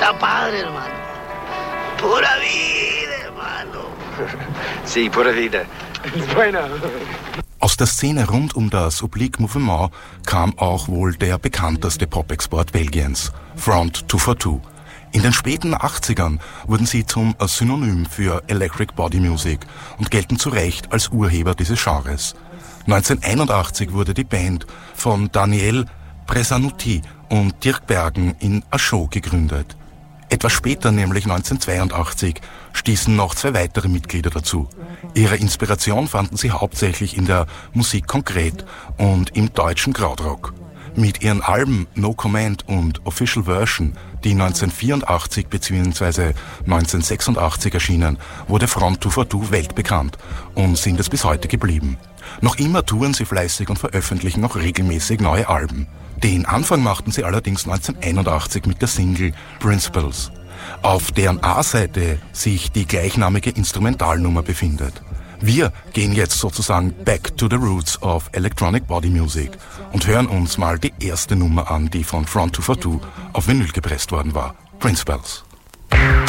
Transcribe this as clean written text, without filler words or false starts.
está padre, hermano. Pura vida, hermano. Sí, pura vida. Bueno. Aus der Szene rund um das Oblique Mouvement kam auch wohl der bekannteste Pop-Export Belgiens, Front 242. In den späten 80ern wurden sie zum Synonym für Electric Body Music und gelten zu Recht als Urheber dieses Genres. 1981 wurde die Band von Daniel Presanuti und Dirk Bergen in Aschot gegründet. Etwas später, nämlich 1982, stießen noch 2 weitere Mitglieder dazu. Ihre Inspiration fanden sie hauptsächlich in der Musik konkret und im deutschen Krautrock. Mit ihren Alben No Comment und Official Version, die 1984 bzw. 1986 erschienen, wurde Front 242 weltbekannt und sind es bis heute geblieben. Noch immer touren sie fleißig und veröffentlichen auch regelmäßig neue Alben. Den Anfang machten sie allerdings 1981 mit der Single Principles, auf deren A-Seite sich die gleichnamige Instrumentalnummer befindet. Wir gehen jetzt sozusagen back to the roots of Electronic Body Music und hören uns mal die erste Nummer an, die von Front 242 auf Vinyl gepresst worden war, Principles.